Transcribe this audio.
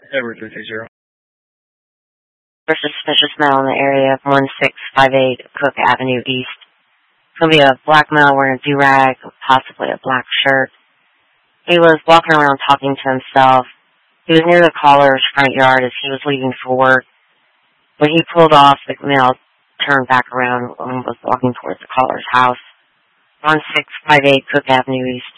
Edward 330. For suspicious male in the area of 1658 Cook Avenue East. Could be a black male wearing a do-rag, possibly a black shirt. He was walking around talking to himself. He was near the caller's front yard as he was leaving for work. When he pulled off, the male turned back around and was walking towards the caller's house. 1658 Cook Avenue East.